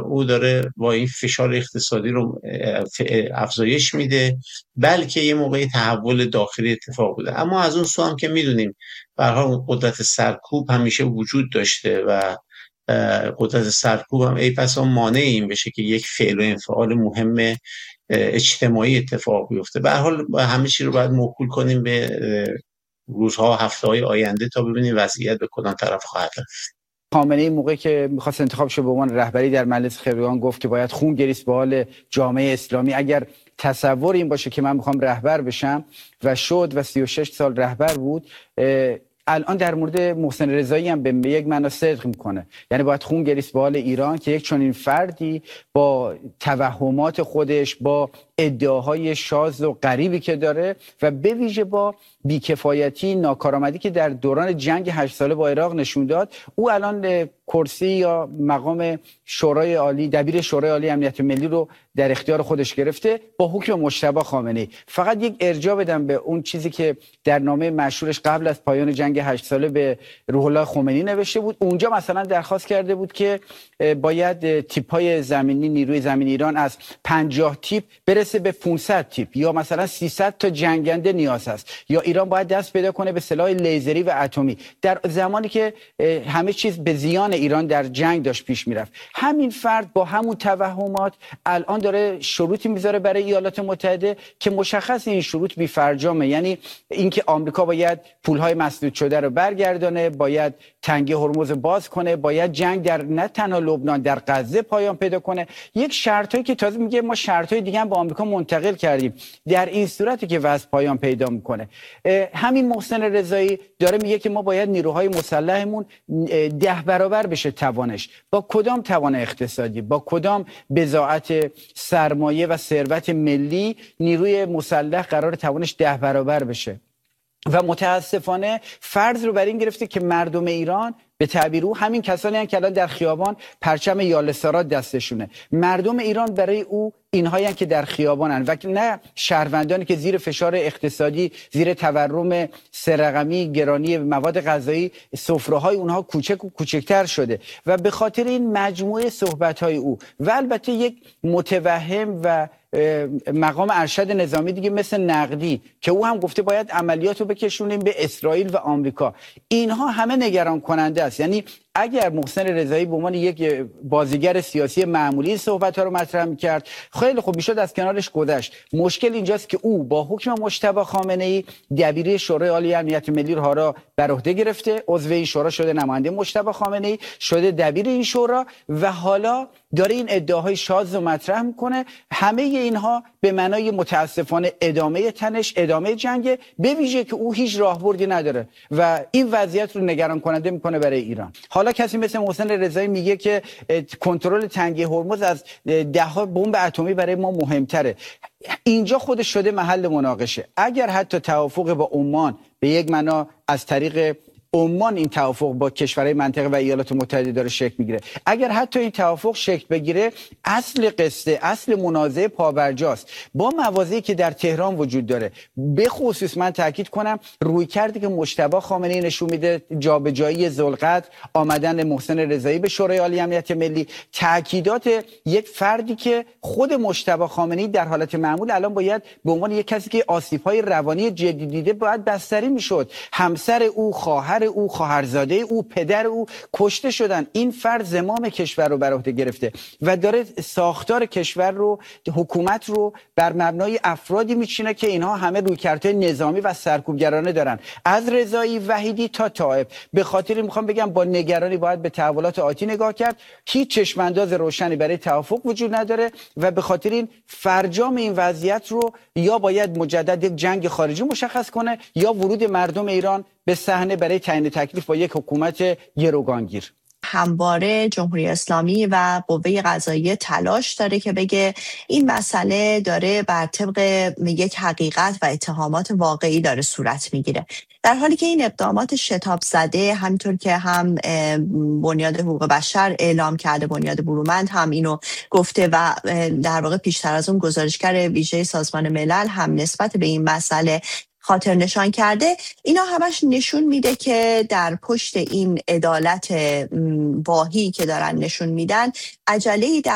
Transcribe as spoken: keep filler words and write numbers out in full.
او داره با این فشار اقتصادی رو افزایش میده، بلکه یه موقعی تحول داخلی اتفاق بوده. اما از اون سو هم که میدونیم به هر حال قدرت سرکوب همیشه وجود داشته و قدرت سرکوب هم ای بسا مانع این بشه که یک فعل و انفعال مهم اجتماعی اتفاق بیفته. به هر حال همه چی رو باید موکول کنیم به روزها و هفته‌های آینده تا ببینیم وضعیت به کدام طرف خواهد رفت. خامنه‌ای موقعی که می‌خواست انتخاب شه به عنوان رهبری در مجلس خبرگان گفت که باید خون گریست به حال جامعه اسلامی. اگر تصور این باشه که من می‌خوام رهبر بشم و شد و سی و شش سال رهبر بود، الان در مورد محسن رضایی هم به یک معنا صدق میکنه. یعنی باید خون گریست به حال ایران که یک چنین فردی با توهمات خودش، با ادعاهای شاذ و غریبی که داره و به ویژه با بیکفایتی، ناکارآمدی که در دوران جنگ هشت ساله با عراق نشون داد، او الان کرسی یا مقام شورای عالی، دبیر شورای عالی امنیت ملی رو در اختیار خودش گرفته با حکم مجتبی خامنه‌ای. فقط یک ارجاع بدم به اون چیزی که در نامه مشهورش قبل از پایان جنگ هشت ساله به روح الله خمینی نوشته بود. اونجا مثلا درخواست کرده بود که باید تیپ‌های زمینی نیروی زمینی ایران از پنجاه تیپ برسه به پانصد تیپ، یا مثلا سیصد تا جنگنده نیاز هست، یا ایران باید دست پیدا کنه به سلاح لیزری و اتمی، در زمانی که همه چیز به زیان ایران در جنگ داشت پیش میرفت. همین فرد با همون توهمات الان داره شروطی میذاره برای ایالات متحده که مشخص این شروط بی فرجامه. یعنی اینکه آمریکا باید پولهای مسدود شده رو برگردانه، باید تنگه هرمز باز کنه، باید جنگ در نه تنها لبنان در غزه پایان پیدا کنه. یک شرطایی که تازه میگه ما شرطای دیگه هم با آمریکا منتقل کردیم. در این صورتی که وضع پایان پیدا میکنه، همین محسن رضایی داره میگه که ما باید نیروهای مسلحمون ده برابر بشه توانش. با کدام توان اقتصادی، با کدام بضاعت سرمایه و ثروت ملی نیروی مسلح قرار توانش ده برابر بشه؟ و متاسفانه فرض رو بر این گرفته که مردم ایران به تعبیر او همین کسانی هستند که الان در خیابان پرچم یالسارات دستشونه. مردم ایران برای او اینهایی هستند که در خیابانن و نه شهروندانی که زیر فشار اقتصادی، زیر تورم سه رقمی، گرانی مواد غذایی، سفره‌های اونها کوچک و کوچکتر شده و به خاطر این مجموعه صحبت‌های او و البته یک متوهم و مقام ارشد نظامی دیگه مثل نقدی که او هم گفته باید عملیاتو بکشونیم به اسرائیل و آمریکا، اینها همه نگران کننده است. یعنی اگر محسن رضایی به عنوان یک بازیگر سیاسی معمولی صحبت‌ها رو مطرح می‌کرد، خیلی خوب میشد از کنارش گذشت. مشکل اینجاست که او با حکم مجتبی خامنه‌ای دبیری شورای عالی امنیت ملی رو را بر عهده گرفته، عضو این شورا شده، نماینده مجتبی خامنه‌ای شده دبیر این شورا و حالا داره این ادعاهای شاذ رو مطرح میکنه. همه اینها به معنای متاسفانه ادامه تنش، ادامه جنگ، به ویژه که او هیچ راهبردی نداره و این وضعیت رو نگران کننده میکنه برای ایران. حالا کسی مثل محسن رضایی میگه که کنترل تنگه هرمز از ده ها بمب اتمی برای ما مهمتره. اینجا خودش شده محل مناقشه. اگر حتی توافق با عمان به یک معنا از طریق عمان این توافق با کشورهای منطقه و ایالات متحده داره شکل میگیره، اگر حتی این توافق شکل بگیره، اصل قصه، اصل منازعه پابرجاست با موازی که در تهران وجود داره. به خصوص من تاکید کنم روی کردی که مجتبی خامنه‌ای نشون میده، جابجایی ذوالقدر، آمدن محسن رضایی به شورای عالی امنیت ملی، تاکیدات یک فردی که خود مجتبی خامنه‌ای در حالت معمول الان باید به عنوان یک کسی که آسیب‌های روانی جدی دیده باید بستری میشد. همسر او، خواهر او، خواهرزاده او، پدر او کشته شدن. این فرد زمام کشور رو بر عهده گرفته و داره ساختار کشور رو، حکومت رو بر مبنای افرادی میچینه که اینها همه رویکردهای نظامی و سرکوبگرانه دارن، از رضایی وحیدی تا طائف. به خاطر میخوام بگم با نگرانی باید به تحولات آتی نگاه کرد. هیچ چشمانداز روشنی برای توافق وجود نداره و به خاطر این فرجام این وضعیت رو یا باید مجدد یک جنگ خارجی مشخص کنه یا ورود مردم ایران به صحنه برای تعیین تکلیف با یک حکومت گروگانگیر. همواره جمهوری اسلامی و قوه قضاییه تلاش داره که بگه این مسئله داره بر طبق یک حقیقت و اتهامات واقعی داره صورت میگیره، در حالی که این اقدامات شتاب زده، همینطور که هم بنیاد حقوق بشر اعلام کرده، بنیاد برومند هم اینو گفته و در واقع پیشتر از اون گزارشگر ویژه سازمان ملل هم نسبت به این مسئله خاطر نشان کرده، اینا همش نشون میده که در پشت این عدالت واهی که دارن نشون میدن عجله‌ای در